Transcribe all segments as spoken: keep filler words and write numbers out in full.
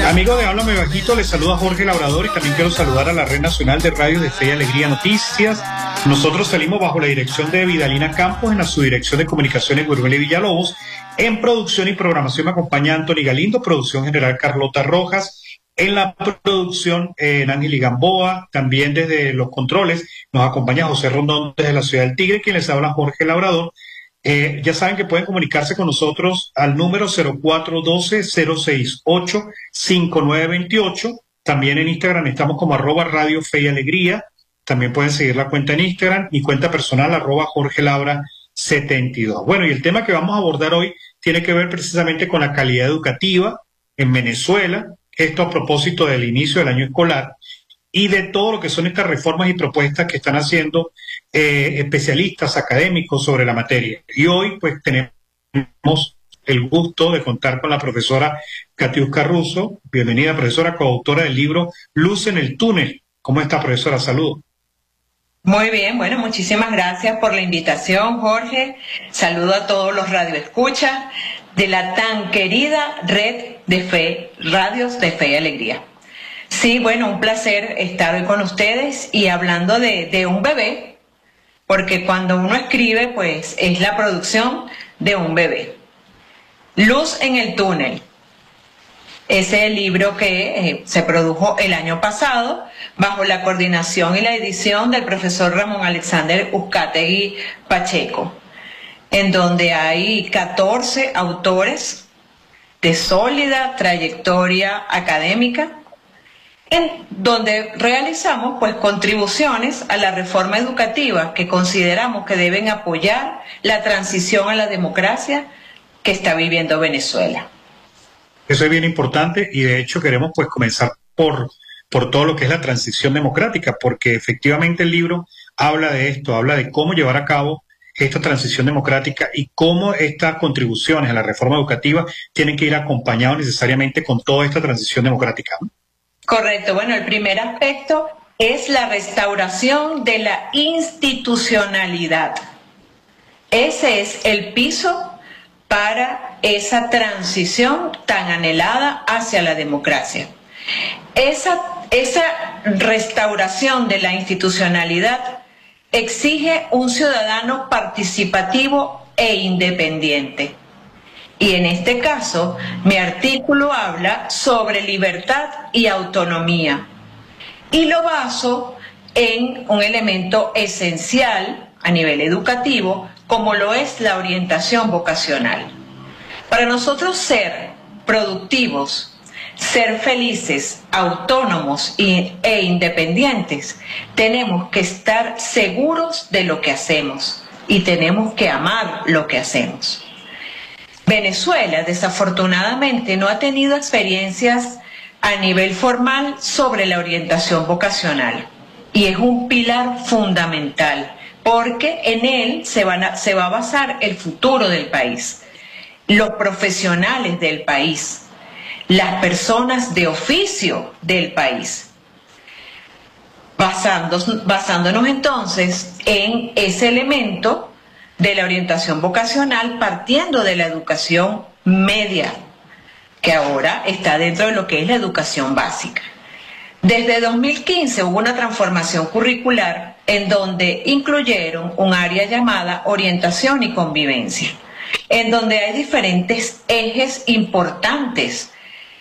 Amigo de Háblame Bajito, les saluda Jorge Labrador y también quiero saludar a la Red Nacional de Radio de Fe y Alegría Noticias. Nosotros salimos bajo la dirección de Vidalina Campos, en la subdirección de Comunicaciones Guruel y Villalobos. En producción y programación me acompaña Anthony Galindo, producción general Carlota Rojas. En la producción, eh, Ángel Gamboa, también desde los controles, nos acompaña José Rondón desde la ciudad del Tigre, quien les habla Jorge Labrador. Eh, ya saben que pueden comunicarse con nosotros al número cero cuatro uno dos, cero seis ocho, cinco nueve dos ocho. También en Instagram estamos como arroba Radio Fe y Alegría. También pueden seguir la cuenta en Instagram, mi cuenta personal arroba Jorge Labra setenta y dos. Bueno, y el tema que vamos a abordar hoy tiene que ver precisamente con la calidad educativa en Venezuela. Esto a propósito del inicio del año escolar y de todo lo que son estas reformas y propuestas que están haciendo eh, especialistas académicos sobre la materia. Y hoy pues tenemos el gusto de contar con la profesora Katiuska Russo. Bienvenida, profesora, coautora del libro Luz en el túnel. ¿Cómo está, profesora? Saludos. Muy bien, bueno, muchísimas gracias por la invitación, Jorge. Saludo a todos los radioescuchas de la tan querida red de fe, Radios de Fe y Alegría. Sí, bueno, un placer estar hoy con ustedes y hablando de, de un bebé, porque cuando uno escribe, pues es la producción de un bebé. Luz en el túnel. Ese es el libro que eh, se produjo el año pasado bajo la coordinación y la edición del profesor Ramón Alexander Uzcategui Pacheco, en donde hay catorce autores de sólida trayectoria académica, en donde realizamos pues contribuciones a la reforma educativa que consideramos que deben apoyar la transición a la democracia que está viviendo Venezuela. Eso es bien importante y de hecho queremos pues comenzar por, por todo lo que es la transición democrática, porque efectivamente el libro habla de esto, habla de cómo llevar a cabo esta transición democrática y cómo estas contribuciones a la reforma educativa tienen que ir acompañados necesariamente con toda esta transición democrática. Correcto. Bueno, el primer aspecto es la restauración de la institucionalidad. Ese es el piso para esa transición tan anhelada hacia la democracia. Esa, esa restauración de la institucionalidad exige un ciudadano participativo e independiente. Y en este caso, mi artículo habla sobre libertad y autonomía. Y lo baso en un elemento esencial a nivel educativo, como lo es la orientación vocacional. Para nosotros ser productivos, ser felices, autónomos e independientes, tenemos que estar seguros de lo que hacemos y tenemos que amar lo que hacemos. Venezuela, desafortunadamente, no ha tenido experiencias a nivel formal sobre la orientación vocacional y es un pilar fundamental porque en él se, van a, se va a basar el futuro del país, los profesionales del país, las personas de oficio del país. Basándonos, basándonos entonces en ese elemento de la orientación vocacional, partiendo de la educación media, que ahora está dentro de lo que es la educación básica. Desde dos mil quince hubo una transformación curricular en donde incluyeron un área llamada orientación y convivencia, en donde hay diferentes ejes importantes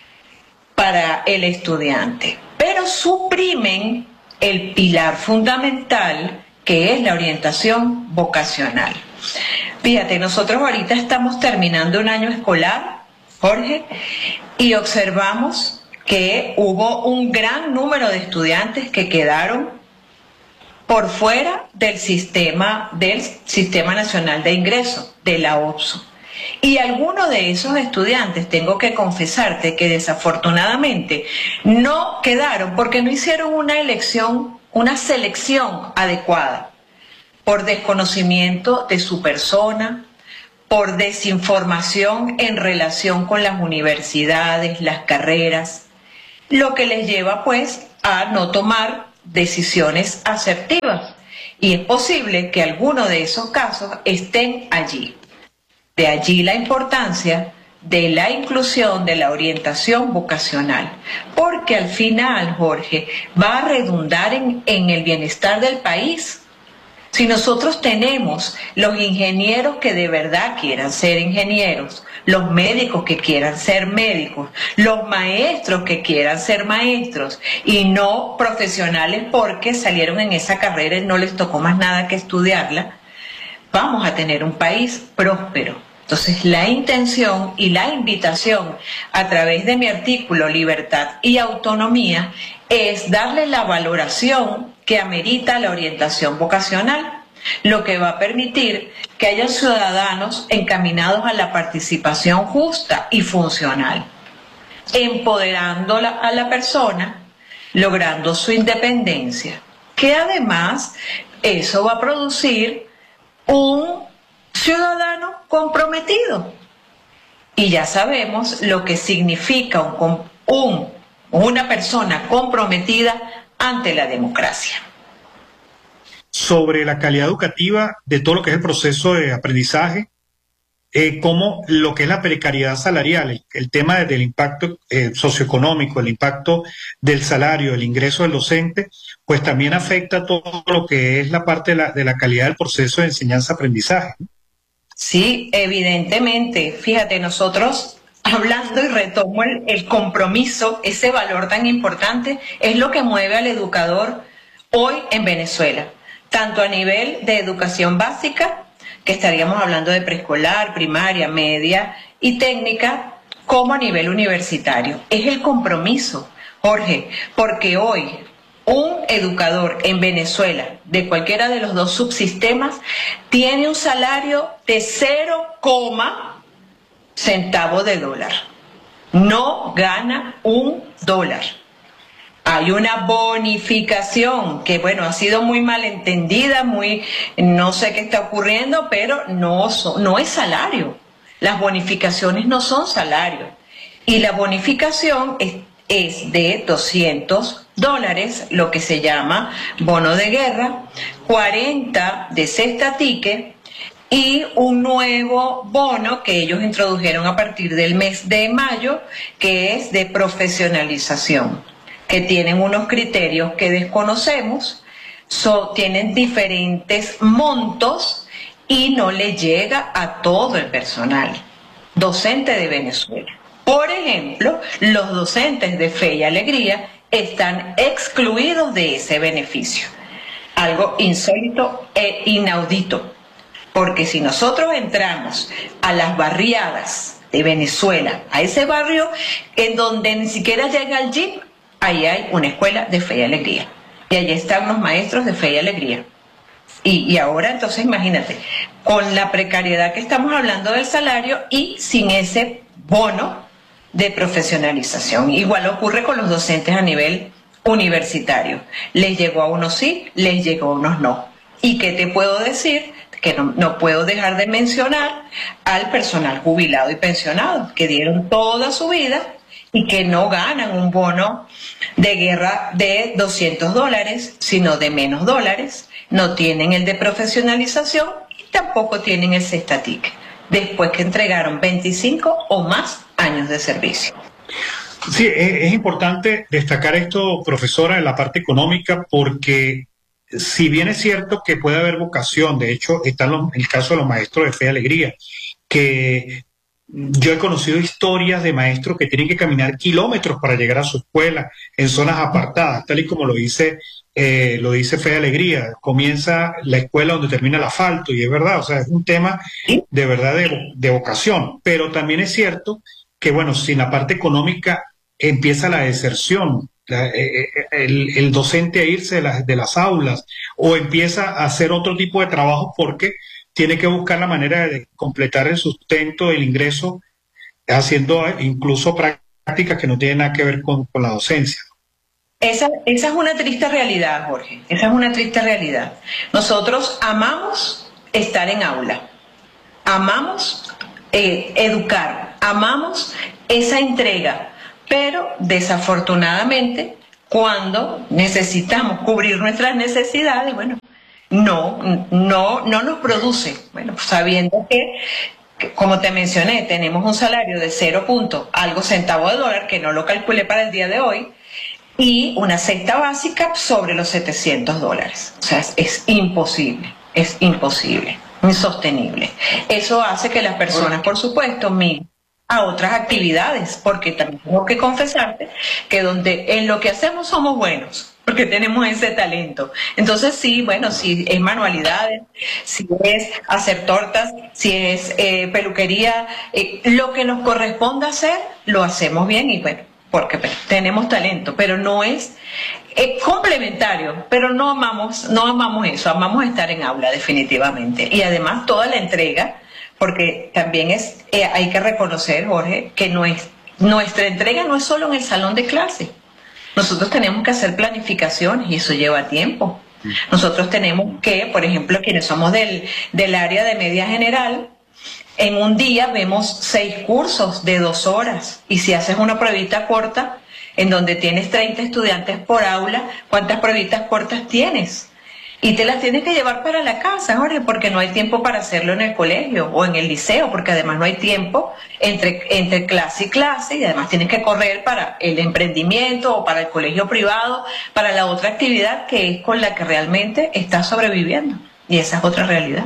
para el estudiante, pero suprimen el pilar fundamental que es la orientación vocacional. Fíjate, nosotros ahorita estamos terminando un año escolar, Jorge, y observamos que hubo un gran número de estudiantes que quedaron por fuera del sistema, del Sistema Nacional de Ingreso, de la O P S U. Y algunos de esos estudiantes, tengo que confesarte que desafortunadamente no quedaron porque no hicieron una elección, una selección adecuada, por desconocimiento de su persona, por desinformación en relación con las universidades, las carreras, lo que les lleva pues a no tomar decisiones asertivas. Y es posible que algunos de esos casos estén allí. De allí la importancia de la inclusión, de la orientación vocacional, porque al final, Jorge, va a redundar en, en el bienestar del país. Si nosotros tenemos los ingenieros que de verdad quieran ser ingenieros, los médicos que quieran ser médicos, los maestros que quieran ser maestros y no profesionales porque salieron en esa carrera y no les tocó más nada que estudiarla, vamos a tener un país próspero. Entonces, la intención y la invitación a través de mi artículo Libertad y Autonomía es darle la valoración que amerita la orientación vocacional, lo que va a permitir que haya ciudadanos encaminados a la participación justa y funcional, empoderando a la persona, logrando su independencia, que además eso va a producir un ciudadano comprometido. Y ya sabemos lo que significa un, un, una persona comprometida ante la democracia. Sobre la calidad educativa de todo lo que es el proceso de aprendizaje, eh, como lo que es la precariedad salarial, el, el tema de, del impacto eh, socioeconómico, el impacto del salario, el ingreso del docente, pues también afecta todo lo que es la parte de la, de la calidad del proceso de enseñanza-aprendizaje. Sí, evidentemente. Fíjate, nosotros hablando y retomo el, el compromiso, ese valor tan importante, es lo que mueve al educador hoy en Venezuela, tanto a nivel de educación básica, que estaríamos hablando de preescolar, primaria, media y técnica, como a nivel universitario. Es el compromiso, Jorge, porque hoy un educador en Venezuela, de cualquiera de los dos subsistemas, tiene un salario de cero centavos de dólar. No gana un dólar. Hay una bonificación que, bueno, ha sido muy malentendida, muy, no sé qué está ocurriendo, pero no, no es salario. Las bonificaciones no son salario. Y la bonificación es, es de doscientos dólares, lo que se llama bono de guerra, cuarenta de cesta ticket y un nuevo bono que ellos introdujeron a partir del mes de mayo, que es de profesionalización, que tienen unos criterios que desconocemos, so, tienen diferentes montos y no le llega a todo el personal docente de Venezuela. Por ejemplo, los docentes de Fe y Alegría están excluidos de ese beneficio. Algo insólito e inaudito, porque si nosotros entramos a las barriadas de Venezuela, a ese barrio en donde ni siquiera llega el jeep, ahí hay una escuela de Fe y Alegría. Y allí están los maestros de Fe y Alegría. Y, y ahora entonces imagínate, con la precariedad que estamos hablando del salario y sin ese bono de profesionalización. Igual ocurre con los docentes a nivel universitario. Les llegó a unos sí, les llegó a unos no. ¿Y qué te puedo decir? Que no, no puedo dejar de mencionar al personal jubilado y pensionado, que dieron toda su vida y que no ganan un bono de guerra de doscientos dólares, sino de menos dólares, no tienen el de profesionalización y tampoco tienen el cesta ticket, después que entregaron veinticinco o más años de servicio. Sí, es, es importante destacar esto, profesora, en la parte económica, porque si bien es cierto que puede haber vocación, de hecho está en el caso de los maestros de Fe y Alegría, que yo he conocido historias de maestros que tienen que caminar kilómetros para llegar a su escuela en zonas apartadas, tal y como lo dice, eh, lo dice Fe y Alegría. Comienza la escuela donde termina el asfalto, y es verdad, o sea, es un tema de verdad de, de vocación, pero también es cierto que, bueno, sin la parte económica empieza la deserción, la, eh, el, el docente a irse de, la, de las aulas, o empieza a hacer otro tipo de trabajo porque tiene que buscar la manera de completar el sustento, el ingreso, haciendo incluso prácticas que no tienen nada que ver con, con la docencia. Esa, esa es una triste realidad, Jorge, esa es una triste realidad. Nosotros amamos estar en aula, amamos eh, educar, amamos esa entrega, pero desafortunadamente cuando necesitamos cubrir nuestras necesidades, bueno, no, no, no nos produce, bueno, sabiendo que como te mencioné, tenemos un salario de cero punto algo centavo de dólar, que no lo calculé para el día de hoy, y una cesta básica sobre los setecientos dólares. O sea, es, es imposible, es imposible, insostenible. Eso hace que las personas, por supuesto, migren a otras actividades, porque también tengo que confesarte que donde en lo que hacemos somos buenos, porque tenemos ese talento. Entonces sí, bueno, si es manualidades, si es hacer tortas, si es eh, peluquería, eh, lo que nos corresponda hacer, lo hacemos bien y bueno, porque pues, tenemos talento, pero no es, es complementario, pero no amamos, no amamos eso, amamos estar en aula definitivamente. Y además toda la entrega, porque también es, eh, hay que reconocer, Jorge, que no es, nuestra entrega no es solo en el salón de clase. Nosotros tenemos que hacer planificaciones y eso lleva tiempo. Nosotros tenemos que, por ejemplo, quienes somos del, del área de media general, en un día vemos seis cursos de dos horas y si haces una pruebita corta en donde tienes treinta estudiantes por aula, ¿cuántas pruebitas cortas tienes? Y te las tienes que llevar para la casa, Jorge, porque no hay tiempo para hacerlo en el colegio o en el liceo, porque además no hay tiempo entre, entre clase y clase y además tienes que correr para el emprendimiento o para el colegio privado, para la otra actividad que es con la que realmente estás sobreviviendo. Y esa es otra realidad.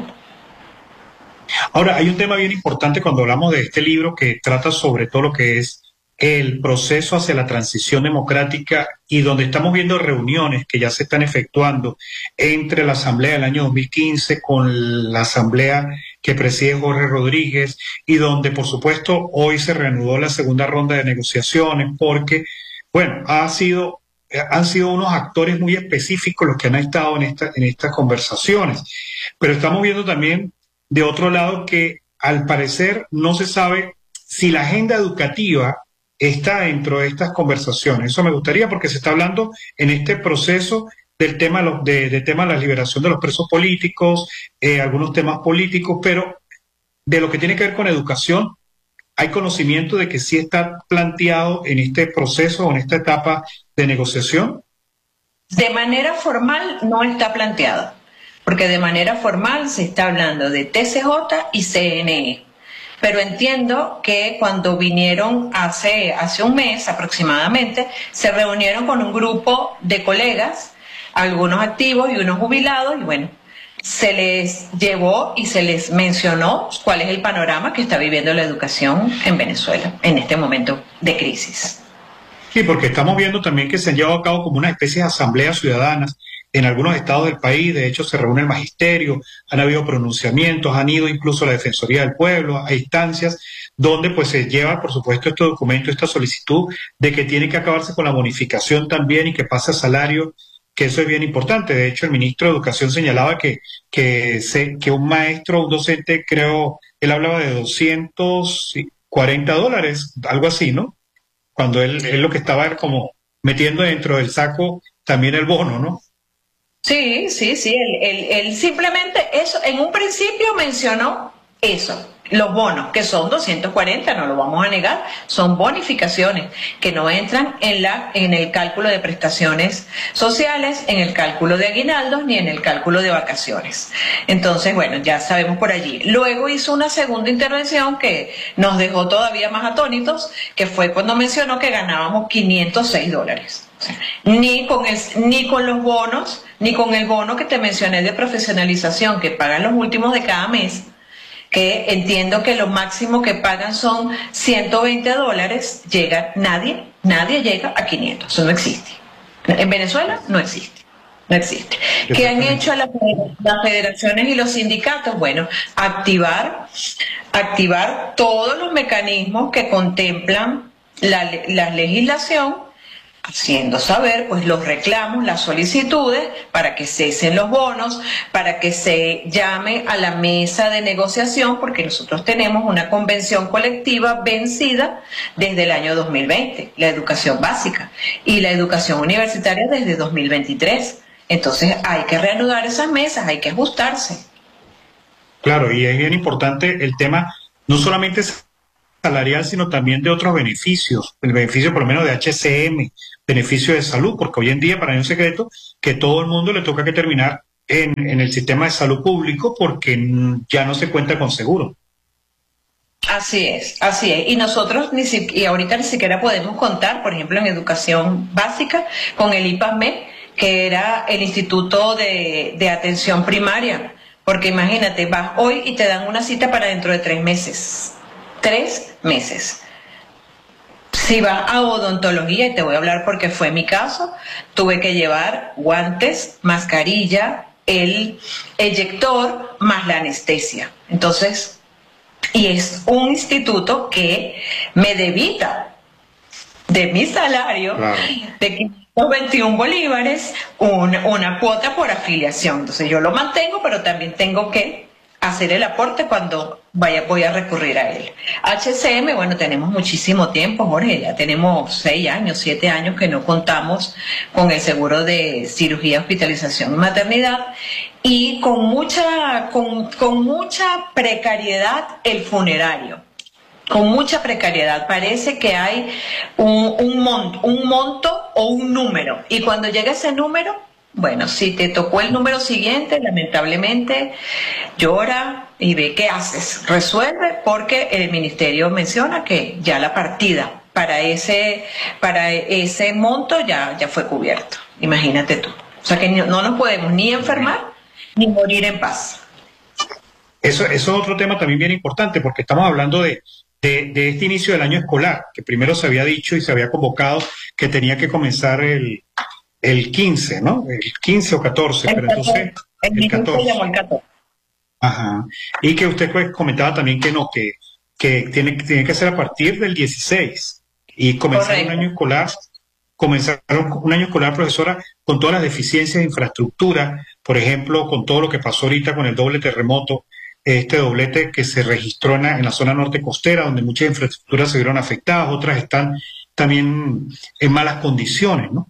Ahora, hay un tema bien importante cuando hablamos de este libro que trata sobre todo lo que es el proceso hacia la transición democrática y donde estamos viendo reuniones que ya se están efectuando entre la Asamblea del año dos mil quince con la Asamblea que preside Jorge Rodríguez y donde, por supuesto, hoy se reanudó la segunda ronda de negociaciones porque, bueno, ha sido, han sido unos actores muy específicos los que han estado en, esta, en estas conversaciones. Pero estamos viendo también de otro lado que al parecer no se sabe si la agenda educativa está dentro de estas conversaciones. Eso me gustaría porque se está hablando en este proceso del tema de, de tema de la liberación de los presos políticos, eh, algunos temas políticos, pero de lo que tiene que ver con educación, ¿hay conocimiento de que sí está planteado en este proceso o en esta etapa de negociación? De manera formal no está planteado. Porque de manera formal se está hablando de T C J y C N E. Pero entiendo que cuando vinieron hace, hace un mes aproximadamente, se reunieron con un grupo de colegas, algunos activos y unos jubilados, y bueno, se les llevó y se les mencionó cuál es el panorama que está viviendo la educación en Venezuela en este momento de crisis. Sí, porque estamos viendo también que se han llevado a cabo como una especie de asambleas ciudadanas en algunos estados del país. De hecho se reúne el magisterio, han habido pronunciamientos, han ido incluso la Defensoría del Pueblo a instancias donde pues se lleva por supuesto este documento, esta solicitud de que tiene que acabarse con la bonificación también y que pase a salario, que eso es bien importante. De hecho el ministro de Educación señalaba que, que, se, que un maestro, un docente, creo, él hablaba de doscientos cuarenta dólares, algo así, ¿no? Cuando él, él lo que estaba era como metiendo dentro del saco también el bono, ¿no? Sí, sí, sí, él, él, él simplemente eso, en un principio mencionó eso, los bonos, que son doscientos cuarenta, no lo vamos a negar, son bonificaciones que no entran en, la, en el cálculo de prestaciones sociales, en el cálculo de aguinaldos, ni en el cálculo de vacaciones. Entonces, bueno, ya sabemos por allí. Luego hizo una segunda intervención que nos dejó todavía más atónitos, que fue cuando mencionó que ganábamos quinientos seis dólares. O sea, ni con el, ni con los bonos, ni con el bono que te mencioné de profesionalización que pagan los últimos de cada mes, que entiendo que lo máximo que pagan son ciento veinte dólares, llega nadie, nadie llega a quinientos, eso no existe. En Venezuela no existe, no existe. ¿Qué han hecho las, las federaciones y los sindicatos? Bueno, activar, activar todos los mecanismos que contemplan la, la legislación, haciendo saber pues los reclamos, las solicitudes para que cesen los bonos, para que se llame a la mesa de negociación, porque nosotros tenemos una convención colectiva vencida desde el año dos mil veinte, la educación básica, y la educación universitaria desde dos mil veintitrés. Entonces hay que reanudar esas mesas, hay que ajustarse. Claro, y es bien importante el tema, no solamente salarial, sino también de otros beneficios, el beneficio por lo menos de H C M, beneficio de salud, porque hoy en día, para mí es un secreto, que todo el mundo le toca que terminar en, en el sistema de salud público porque ya no se cuenta con seguro. Así es, así es. Y nosotros ni si, y ahorita ni siquiera podemos contar, por ejemplo, en educación básica, con el I P A M E, que era el Instituto de, de Atención Primaria. Porque imagínate, vas hoy y te dan una cita para dentro de tres meses. Tres meses. Si vas a odontología, y te voy a hablar porque fue mi caso, tuve que llevar guantes, mascarilla, el eyector, más la anestesia. Entonces, y es un instituto que me debita de mi salario, claro, de quinientos veintiún bolívares, un, una cuota por afiliación. Entonces yo lo mantengo, pero también tengo que hacer el aporte cuando vaya, voy a recurrir a él. H C M, bueno, tenemos muchísimo tiempo, Jorge, ya tenemos seis años, siete años que no contamos con el seguro de cirugía, hospitalización y maternidad, y con mucha, con, con mucha precariedad el funerario. Con mucha precariedad, parece que hay un, un, monto, un monto o un número, y cuando llega ese número, bueno, si te tocó el número siguiente, lamentablemente llora y ve qué haces, resuelve, porque el ministerio menciona que ya la partida para ese, para ese monto ya, ya fue cubierto, imagínate tú. O sea que no, no nos podemos ni enfermar ni morir en paz. Eso, eso es otro tema también bien importante, porque estamos hablando de De, de este inicio del año escolar, que primero se había dicho y se había convocado que tenía que comenzar el, el quince, ¿no? El quince o catorce, el pero catorce, entonces el, el catorce. El catorce. Ajá. Y que usted pues comentaba también que no, que, que tiene, tiene que ser a partir del dieciséis y comenzar Correcto. un año escolar, comenzar un año escolar, profesora, con todas las deficiencias de infraestructura, por ejemplo, con todo lo que pasó ahorita con el doble terremoto, este doblete que se registró en la, en la zona norte costera, donde muchas infraestructuras se vieron afectadas, otras están también en malas condiciones, ¿no?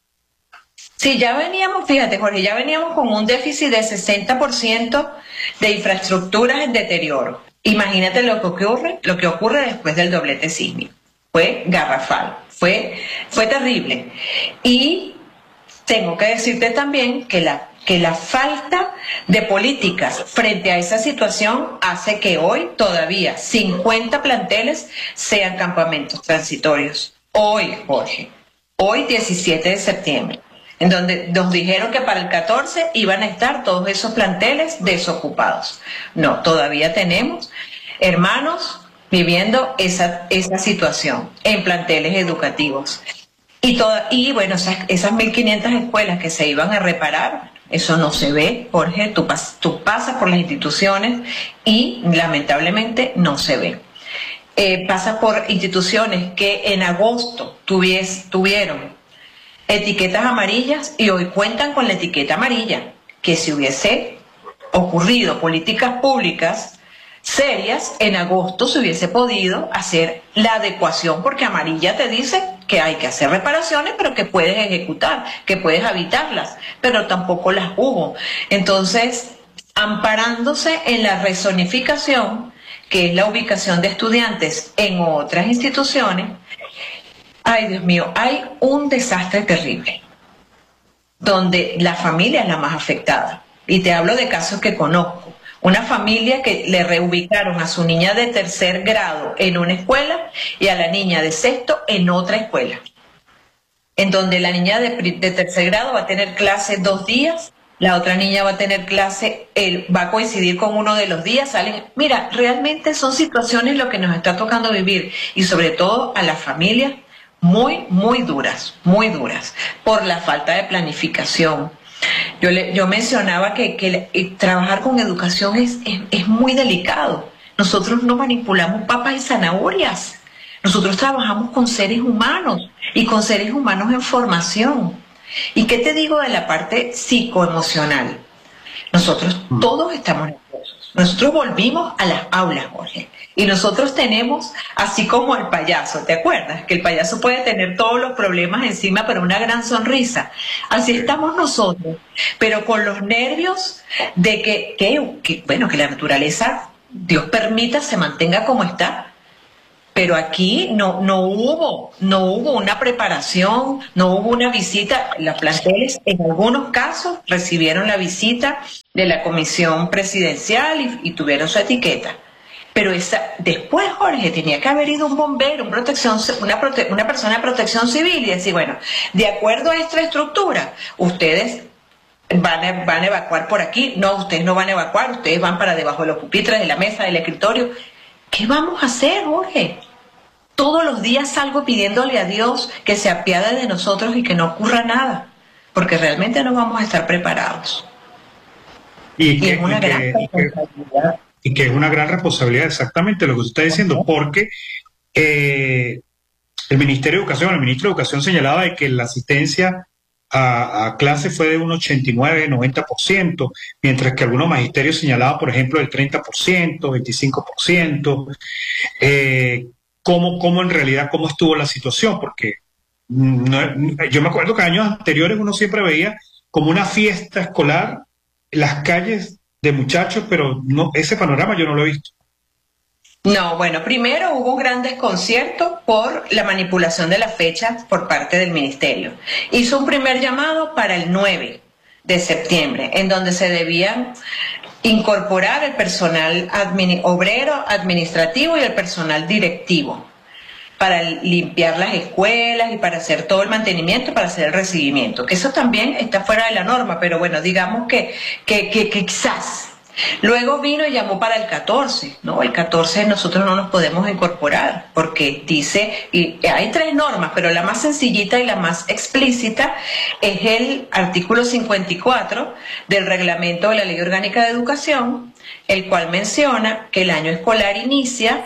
Sí, ya veníamos, fíjate, Jorge, ya veníamos con un déficit de sesenta por ciento de infraestructuras en deterioro. Imagínate lo que ocurre, lo que ocurre después del doblete sísmico. Fue garrafal, fue, fue terrible. Y tengo que decirte también que la que la falta de políticas frente a esa situación hace que hoy todavía cincuenta planteles sean campamentos transitorios. Hoy, Jorge, hoy diecisiete de septiembre, en donde nos dijeron que para el catorce iban a estar todos esos planteles desocupados. No, todavía tenemos hermanos viviendo esa, esa situación en planteles educativos. Y, toda, y bueno, esas, esas mil quinientas escuelas que se iban a reparar, eso no se ve, Jorge, tú, pas, tú pasas por las instituciones y lamentablemente no se ve. Eh, pasas por instituciones que en agosto tuvies, tuvieron etiquetas amarillas y hoy cuentan con la etiqueta amarilla, que si hubiese ocurrido políticas públicas serias, en agosto se hubiese podido hacer la adecuación, porque amarilla te dice que hay que hacer reparaciones, pero que puedes ejecutar, que puedes habitarlas, pero tampoco las hubo. Entonces, amparándose en la rezonificación, que es la ubicación de estudiantes en otras instituciones, ay Dios mío, hay un desastre terrible, donde la familia es la más afectada. Y te hablo de casos que conozco. Una familia que le reubicaron a su niña de tercer grado en una escuela y a la niña de sexto en otra escuela, en donde la niña de, de tercer grado va a tener clase dos días, la otra niña va a tener clase, él va a coincidir con uno de los días, salen. Mira, realmente son situaciones lo que nos está tocando vivir, y sobre todo a las familias muy, muy duras, muy duras, por la falta de planificación. Yo, le, yo mencionaba que, que trabajar con educación es, es, es muy delicado. Nosotros no manipulamos papas y zanahorias. Nosotros trabajamos con seres humanos y con seres humanos en formación. ¿Y qué te digo de la parte psicoemocional? Nosotros todos estamos nerviosos. Nosotros volvimos a las aulas, Jorge. Y nosotros tenemos, así como el payaso, ¿te acuerdas? Que el payaso puede tener todos los problemas encima, pero una gran sonrisa. Así estamos nosotros, pero con los nervios de que, que, que bueno, que la naturaleza, Dios permita, se mantenga como está. Pero aquí no, no hubo, no hubo una preparación, no hubo una visita. Los planteles en algunos casos recibieron la visita de la comisión presidencial y, y tuvieron su etiqueta. Pero esa, después, Jorge, tenía que haber ido un bombero, un protección, una, prote, una persona de protección civil y decir, bueno, de acuerdo a esta estructura, ustedes van a, van a evacuar por aquí. No, ustedes no van a evacuar, ustedes van para debajo de los pupitres, de la mesa, del escritorio. ¿Qué vamos a hacer, Jorge? Todos los días salgo pidiéndole a Dios que se apiade de nosotros y que no ocurra nada, porque realmente no vamos a estar preparados. Y, y que, es una y gran que, responsabilidad. Y que es una gran responsabilidad, exactamente lo que usted está diciendo, porque eh, el Ministerio de Educación, el ministro de Educación señalaba de que la asistencia a, a clase fue de un ochenta y nueve, noventa por ciento, mientras que algunos magisterios señalaban, por ejemplo, el treinta por ciento, veinticinco por ciento. Eh, ¿cómo, ¿Cómo en realidad, cómo estuvo la situación? Porque no, yo me acuerdo que años anteriores uno siempre veía como una fiesta escolar las calles de muchachos, pero no, ese panorama yo no lo he visto. No, bueno, primero hubo un gran desconcierto por la manipulación de las fechas por parte del ministerio. Hizo un primer llamado para el nueve de septiembre, en donde se debían incorporar el personal admin, obrero, administrativo y el personal directivo para limpiar las escuelas y para hacer todo el mantenimiento, para hacer el recibimiento, que eso también está fuera de la norma, pero bueno, digamos que, que, que, que quizás. Luego vino y llamó para el catorce, ¿no? El catorce nosotros no nos podemos incorporar, porque dice, y hay tres normas, pero la más sencillita y la más explícita es el artículo cincuenta y cuatro del reglamento de la Ley Orgánica de Educación, el cual menciona que el año escolar inicia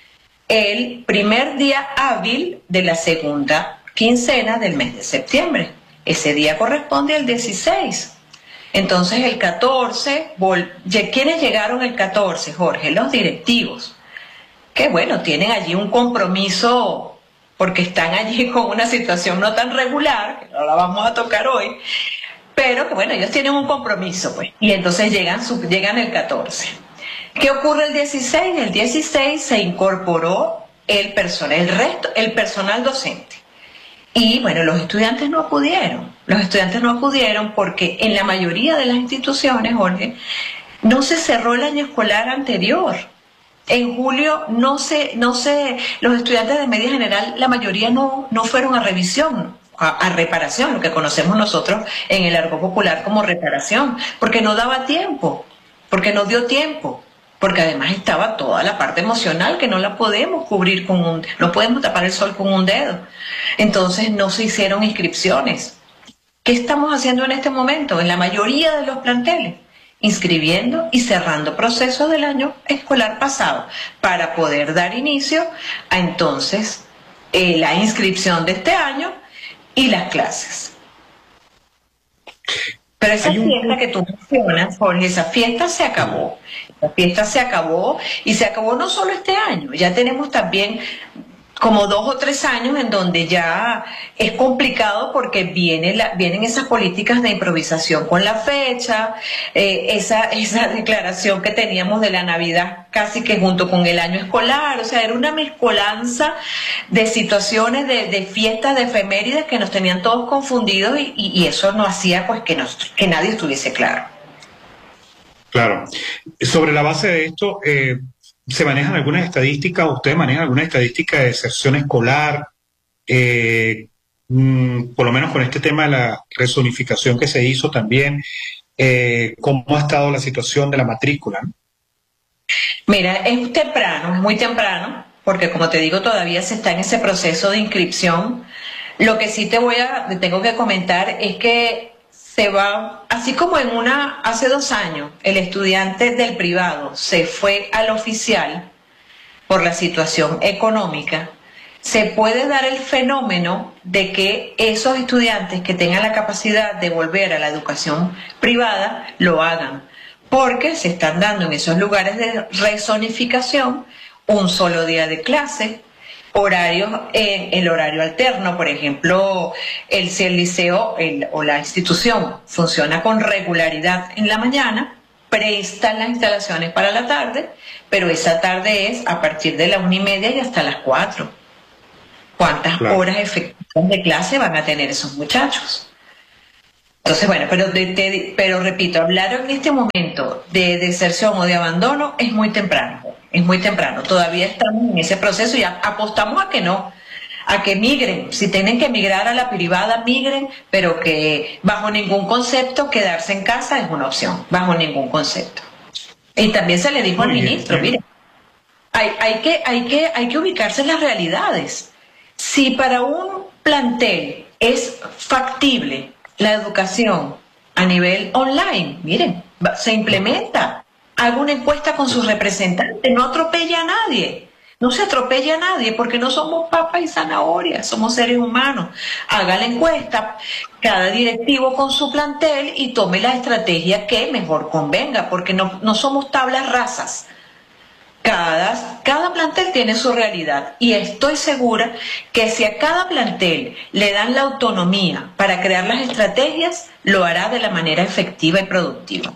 el primer día hábil de la segunda quincena del mes de septiembre. Ese día corresponde al dieciséis. Entonces el catorce, ¿quiénes llegaron el catorce, Jorge? Los directivos, que bueno, tienen allí un compromiso porque están allí con una situación no tan regular, que no la vamos a tocar hoy, pero que bueno, ellos tienen un compromiso, pues, y entonces llegan, llegan el catorce. ¿Qué ocurre el dieciséis? El dieciséis se incorporó el personal, el resto, el personal docente. Y bueno, los estudiantes no acudieron. Los estudiantes no acudieron porque en la mayoría de las instituciones, Jorge, no se cerró el año escolar anterior. En julio no se, no se, los estudiantes de media general, la mayoría no, no fueron a revisión, a, a reparación, lo que conocemos nosotros en el argot popular como reparación, porque no daba tiempo, porque no dio tiempo. Porque además estaba toda la parte emocional que no la podemos cubrir con un, no podemos tapar el sol con un dedo. Entonces no se hicieron inscripciones. ¿Qué estamos haciendo en este momento? En la mayoría de los planteles, inscribiendo y cerrando procesos del año escolar pasado para poder dar inicio a entonces eh, la inscripción de este año y las clases. Pero esa un... fiesta que tú mencionas, Jorge, esa fiesta se acabó. La fiesta se acabó y se acabó no solo este año, ya tenemos también como dos o tres años en donde ya es complicado porque viene la, vienen esas políticas de improvisación con la fecha, eh, esa, esa declaración que teníamos de la Navidad casi que junto con el año escolar, o sea, era una mezcolanza de situaciones, de, de fiestas, de efemérides que nos tenían todos confundidos y, y, y eso no hacía pues que, nos, que nadie estuviese claro. Claro. Sobre la base de esto, eh, ¿se manejan algunas estadísticas? ¿Ustedes manejan alguna estadística de deserción escolar? Eh, mmm, por lo menos con este tema de la rezonificación que se hizo también, eh, ¿cómo ha estado la situación de la matrícula? Mira, es temprano, es muy temprano, porque como te digo, todavía se está en ese proceso de inscripción. Lo que sí te voy a, te tengo que comentar es que se va, así como en una, hace dos años, el estudiante del privado se fue al oficial por la situación económica, se puede dar el fenómeno de que esos estudiantes que tengan la capacidad de volver a la educación privada lo hagan, porque se están dando en esos lugares de rezonificación un solo día de clase, horarios en el horario alterno, por ejemplo, el, si el liceo el, o la institución funciona con regularidad en la mañana, prestan las instalaciones para la tarde, pero esa tarde es a partir de la una y media y hasta las cuatro. ¿Cuántas claro. horas efectivas de clase van a tener esos muchachos? Entonces, bueno, pero, de, de, pero repito, hablar en este momento de deserción o de abandono es muy temprano. es muy temprano. Todavía estamos en ese proceso y apostamos a que no, a que migren. Si tienen que migrar a la privada, migren, pero que bajo ningún concepto quedarse en casa es una opción, bajo ningún concepto. Y también se le dijo al ministro, mire, hay, hay, que, hay, que, hay que ubicarse en las realidades. Si para un plantel es factible la educación a nivel online, miren, se implementa. Haga una encuesta con sus representantes, no atropelle a nadie, no se atropella a nadie porque no somos papas y zanahorias, somos seres humanos. Haga la encuesta, cada directivo con su plantel y tome la estrategia que mejor convenga, porque no, no somos tablas rasas. Cada, cada plantel tiene su realidad y estoy segura que si a cada plantel le dan la autonomía para crear las estrategias, lo hará de la manera efectiva y productiva.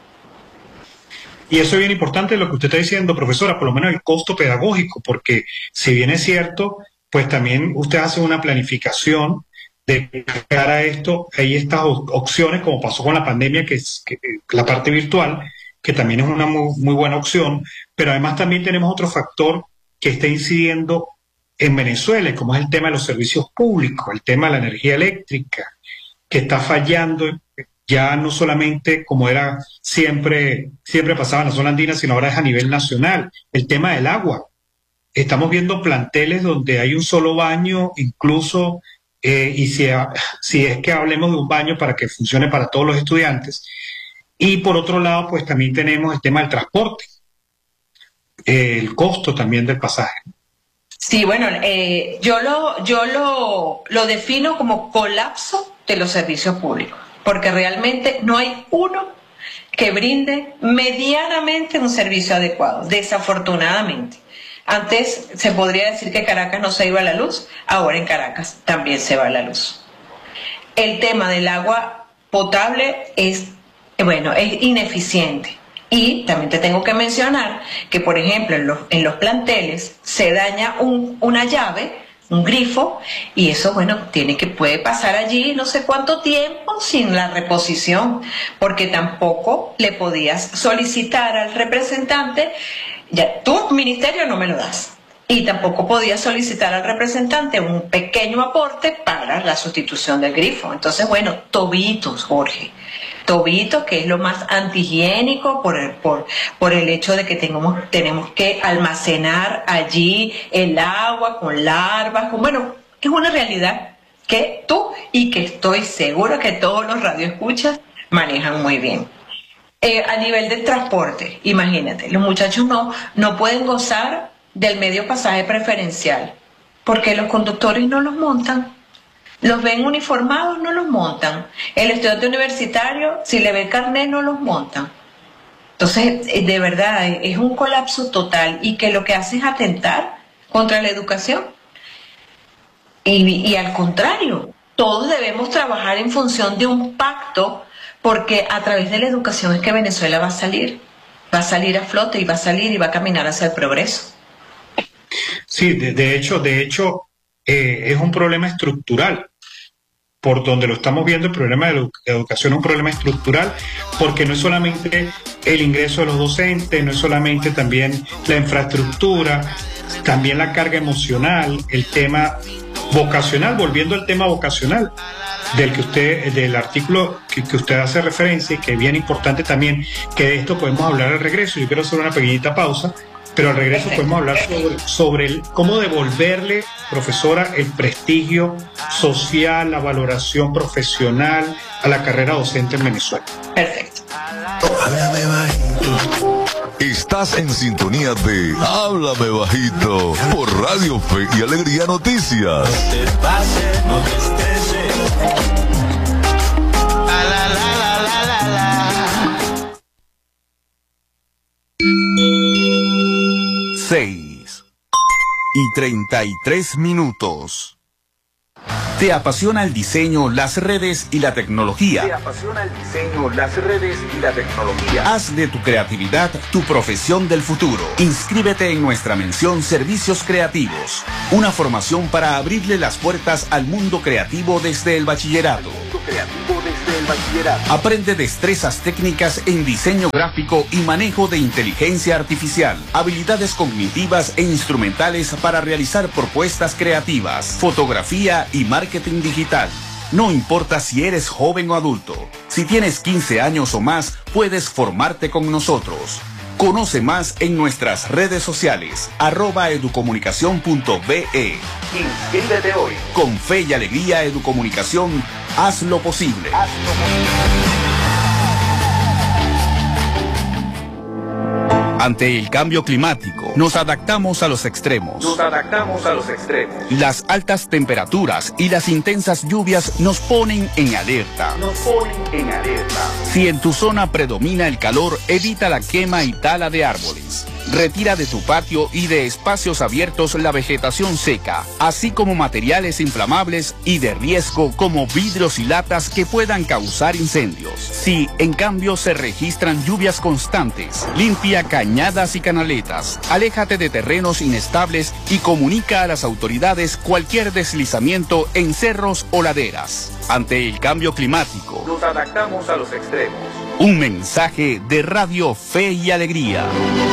Y eso es bien importante lo que usted está diciendo, profesora, por lo menos el costo pedagógico, porque si bien es cierto, pues también usted hace una planificación de cara a esto, hay estas opciones, como pasó con la pandemia, que es que, la parte virtual, que también es una muy, muy buena opción, pero además también tenemos otro factor que está incidiendo en Venezuela, como es el tema de los servicios públicos, el tema de la energía eléctrica, que está fallando ya no solamente como era siempre, siempre pasaba en la zona andina, sino ahora es a nivel nacional. El tema del agua. Estamos viendo planteles donde hay un solo baño, incluso, eh, y si, si es que hablemos de un baño para que funcione para todos los estudiantes. Y por otro lado, pues también tenemos el tema del transporte, eh, el costo también del pasaje. Sí, bueno, eh, yo, lo, yo lo, lo defino como colapso de los servicios públicos, porque realmente no hay uno que brinde medianamente un servicio adecuado, desafortunadamente. Antes se podría decir que Caracas no se iba a la luz, ahora en Caracas también se va a la luz. El tema del agua potable es, bueno, es ineficiente. Y también te tengo que mencionar que, por ejemplo, en los, en los planteles se daña un, una llave, un grifo, y eso, bueno, tiene que, puede pasar allí no sé cuánto tiempo sin la reposición, porque tampoco le podías solicitar al representante, ya, tu ministerio no me lo das, y tampoco podías solicitar al representante un pequeño aporte para la sustitución del grifo. Entonces, bueno, tobitos, Jorge. Tobito, que es lo más antihigiénico por el, por, por el hecho de que tengamos, tenemos que almacenar allí el agua con larvas, con, bueno, es una realidad que tú y que estoy segura que todos los radioescuchas manejan muy bien. Eh, a nivel del transporte, imagínate, los muchachos no, no pueden gozar del medio pasaje preferencial porque los conductores no los montan. Los ven uniformados, no los montan. El estudiante universitario, si le ve el carnet, no los montan. Entonces, de verdad, es un colapso total y que lo que hace es atentar contra la educación. Y, y al contrario, todos debemos trabajar en función de un pacto, porque a través de la educación es que Venezuela va a salir. Va a salir a flote y va a salir y va a caminar hacia el progreso. Sí, de, de hecho, de hecho eh, es un problema estructural. Por donde lo estamos viendo, el problema de la educación es un problema estructural, porque no es solamente el ingreso de los docentes, no es solamente también la infraestructura, también la carga emocional, el tema vocacional, volviendo al tema vocacional, del que usted, del artículo que, que usted hace referencia, y que es bien importante también, que de esto podemos hablar al regreso. Yo quiero hacer una pequeñita pausa, pero al regreso podemos hablar sobre, sobre el, cómo devolverle, profesora, el prestigio social, la valoración profesional a la carrera docente en Venezuela. Perfecto. Háblame bajito. Estás en sintonía de Háblame Bajito por Radio Fe y Alegría Noticias. No te pases, no te estreses. La, la, la, la, la, la, la. seis y treinta y tres minutos. ¿Te apasiona el diseño, las redes y la tecnología? ¿Te apasiona el diseño, las redes y la tecnología? Haz de tu creatividad tu profesión del futuro. Inscríbete en nuestra mención Servicios Creativos, una formación para abrirle las puertas al mundo creativo desde el bachillerato. creativo desde el bachillerato. Aprende destrezas técnicas en diseño gráfico y manejo de inteligencia artificial, habilidades cognitivas e instrumentales para realizar propuestas creativas, fotografía y marketing digital. No importa si eres joven o adulto, si tienes quince años o más, puedes formarte con nosotros. Conoce más en nuestras redes sociales, arroba educomunicación punto be. Inscríbete hoy. Con Fe y Alegría Educomunicación, haz lo posible. Haz lo posible. Ante el cambio climático, nos adaptamos a los extremos. Nos adaptamos a los extremos. Las altas temperaturas y las intensas lluvias nos ponen en alerta. Nos ponen en alerta. Si en tu zona predomina el calor, evita la quema y tala de árboles. Retira de tu patio y de espacios abiertos la vegetación seca, así como materiales inflamables y de riesgo como vidrios y latas que puedan causar incendios. Si, en cambio, se registran lluvias constantes, limpia cañadas y canaletas, aléjate de terrenos inestables y comunica a las autoridades cualquier deslizamiento en cerros o laderas. Ante el cambio climático, nos adaptamos a los extremos. Un mensaje de Radio Fe y Alegría.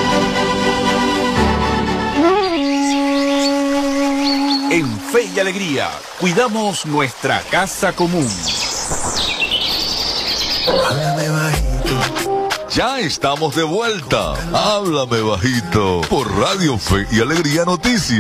En Fe y Alegría, cuidamos nuestra casa común. Háblame bajito. Ya estamos de vuelta. Háblame bajito. Por Radio Fe y Alegría Noticias.